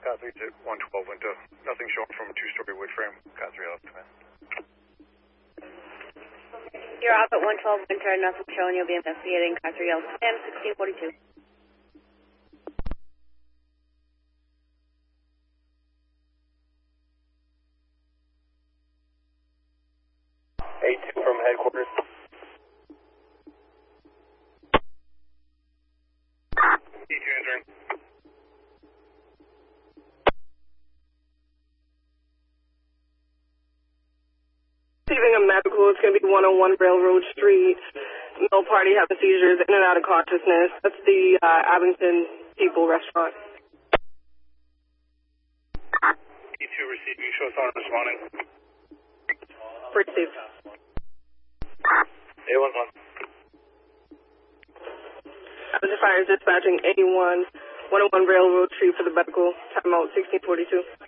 Car 3 to 112 window. Nothing shown from a two-story wood frame. Car 3 off command. You're off at 112 winter, nothing showing. You'll be investigating. Car 3 L command 1642. A2 from headquarters. E2 entering. Receiving a medical, it's going to be 101 Railroad Street. No party having seizures, in and out of consciousness. That's the Abington People Restaurant. E2 receiving. Show us on responding. Received. A11. Abington Fire is dispatching A1, 101 Railroad Street for the medical. Timeout 1642.